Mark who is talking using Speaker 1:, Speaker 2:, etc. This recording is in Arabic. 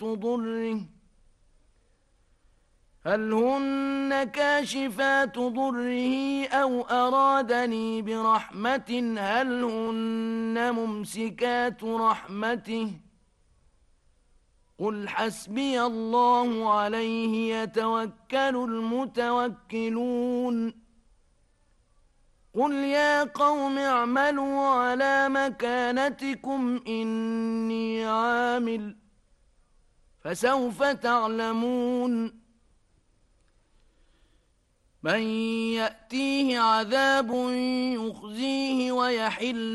Speaker 1: ضره هل هن كاشفات ضره أو أرادني برحمة هل هن ممسكات رحمته قل حسبي الله عليه يتوكل المتوكلون قل يا قوم اعملوا على مكانتكم إني عامل فسوف تعلمون من يأتيه عذاب يخزيه ويحل